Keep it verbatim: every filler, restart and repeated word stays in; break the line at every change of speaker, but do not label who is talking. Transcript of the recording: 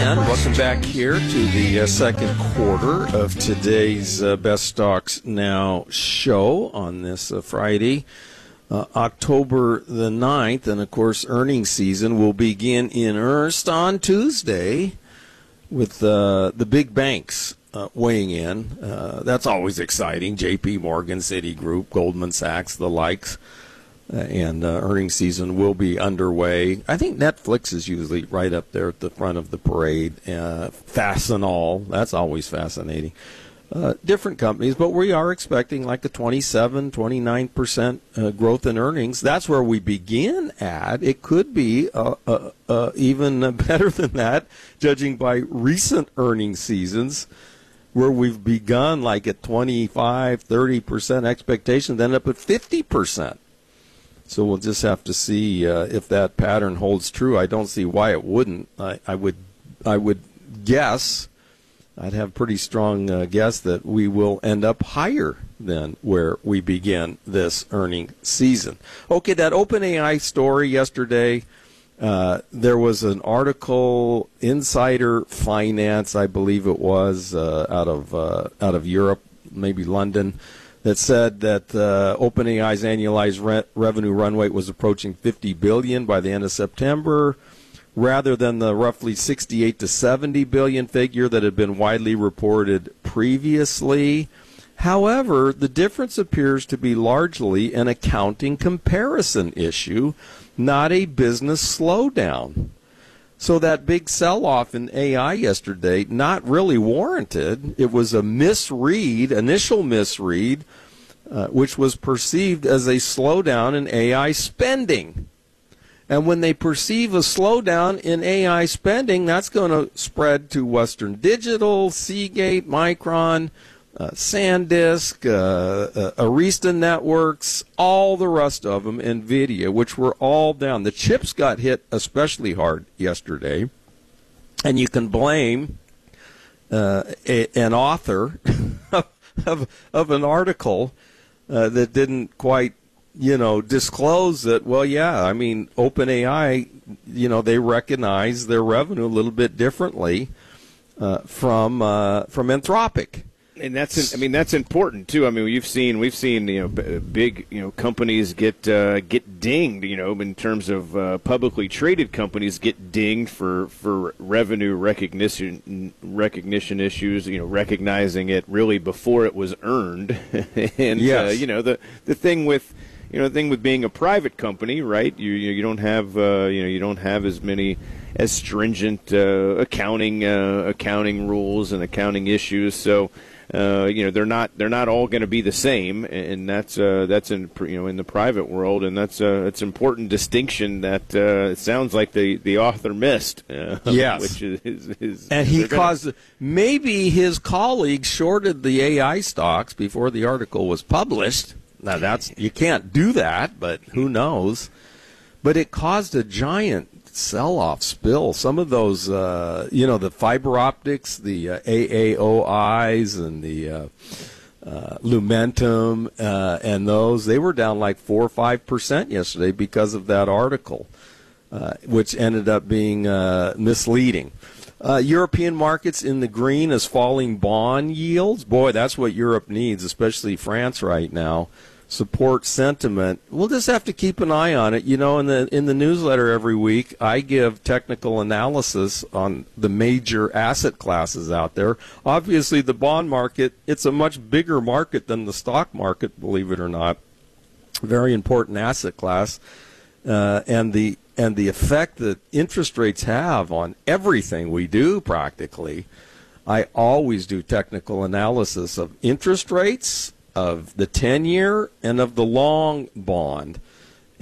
And welcome back here to the uh, second quarter of today's uh, Best Stocks Now show on this uh, Friday, uh, October the ninth. And, of course, earnings season will begin in earnest on Tuesday with uh, the big banks uh, weighing in. Uh, that's always exciting. J P Morgan, Citigroup, Goldman Sachs, the likes. Uh, and uh, earnings season will be underway. I think Netflix is usually right up there at the front of the parade. Uh, Fastenal, that's always fascinating. Uh, different companies, but we are expecting like a twenty-seven, twenty-nine percent uh, growth in earnings. That's where we begin at. It could be uh, uh, uh, even better than that, judging by recent earnings seasons, where we've begun like at twenty-five, thirty percent expectations, then up at fifty percent. So we'll just have to see uh, if that pattern holds true. I don't see why it wouldn't. I, I would, I would guess, I'd have pretty strong uh, guess that we will end up higher than where we begin this earning season. Okay, that OpenAI story yesterday. Uh, there was an article, Insider Finance, I believe it was, uh, out of uh, out of Europe, maybe London, that said that uh, OpenAI's annualized rent revenue run rate was approaching fifty billion dollars by the end of September, rather than the roughly sixty-eight to seventy billion dollars figure that had been widely reported previously. However, the difference appears to be largely an accounting comparison issue, not a business slowdown. So that big sell-off in A I yesterday, not really warranted. It was a misread, initial misread, uh, which was perceived as a slowdown in A I spending. And when they perceive a slowdown in A I spending, that's going to spread to Western Digital, Seagate, Micron, Uh, SanDisk, uh, uh, Arista Networks, all the rest of them, NVIDIA, which were all down. The chips got hit especially hard yesterday, and you can blame uh, a, an author of, of an article uh, that didn't quite, you know, disclose that, well, yeah, I mean, OpenAI, you know, they recognize their revenue a little bit differently uh, from uh, from Anthropic.
And that's, I mean, that's important too. I mean, you've seen, we've seen, you know, b- big, you know, companies get uh, get dinged, you know, in terms of uh, publicly traded companies get dinged for, for revenue recognition recognition issues. You know, recognizing it really before it was earned. And
yes.
uh, you know, the the thing with, you know, the thing with being a private company, right? You you don't have, uh, you know, you don't have as many as stringent uh, accounting uh, accounting rules and accounting issues. So. Uh, you know, they're not they're not all going to be the same, and that's uh, that's in you know in the private world, and that's uh, it's an important distinction that uh, it sounds like the, the author missed. Uh,
yes,
which is, is, is
and he
gonna...
caused maybe his colleagues shorted the A I stocks before the article was published. Now that's you can't do that, but who knows? But it caused a giant sell-off spill. Some of those, uh, you know, the fiber optics, the uh, A A O Is and the uh, uh, Lumentum uh, and those, they were down like four or five percent yesterday because of that article, uh, which ended up being uh, misleading. Uh, European markets in the green as falling bond yields. Boy, that's what Europe needs, especially France right now. Support sentiment. We'll just have to keep an eye on it. You know, in the in the newsletter every week, I give technical analysis on the major asset classes out there. Obviously, the bond market, it's a much bigger market than the stock market, believe it or not. Very important asset class. Uh, and the and the effect that interest rates have on everything we do practically. I always do technical analysis of interest rates, of the ten-year and of the long bond.